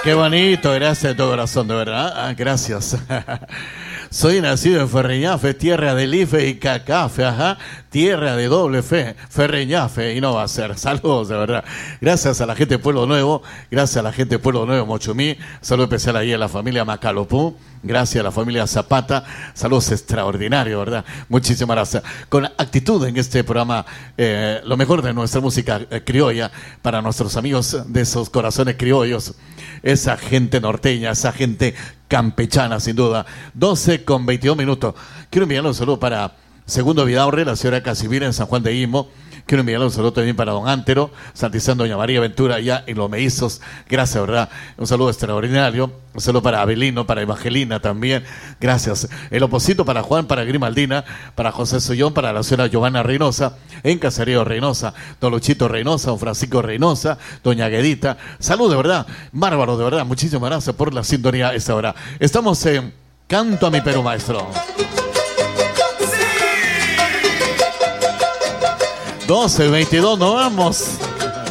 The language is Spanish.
Qué bonito, gracias de todo corazón, de verdad. Ah, gracias. Soy nacido en Ferreñafe, tierra del IFE y Cacafe, ajá, tierra de doble fe, Ferreñafe, y no va a ser. Saludos, de verdad. Gracias a la gente de Pueblo Nuevo, gracias a la gente de Pueblo Nuevo, Mochumí, saludo especial ahí a la familia Macalopú, gracias a la familia Zapata, saludos extraordinarios, ¿verdad? Muchísimas gracias. Con actitud en este programa, lo mejor de nuestra música criolla, para nuestros amigos de esos corazones criollos, esa gente norteña, esa gente campechana, sin duda. 12:22. Quiero enviarle un saludo para Segundo Vidaurre, la señora Casimira en San Juan de Imo. Quiero enviarle un saludo también para don Antero, Santizando doña María Ventura, allá en Los Mellizos. Gracias, ¿verdad? Un saludo extraordinario. Un saludo para Abelino, para Evangelina también. Gracias. El oposito para Juan, para Grimaldina, para José Sollón, para la señora Giovanna Reynosa, en Caserío Reynosa, don Luchito Reynosa, don Francisco Reynosa, doña Guedita. Salud, de verdad. Bárbaro, de verdad. Muchísimas gracias por la sintonía a esta hora. Estamos en Canto a mi Perú, maestro. 12:22, nos vamos.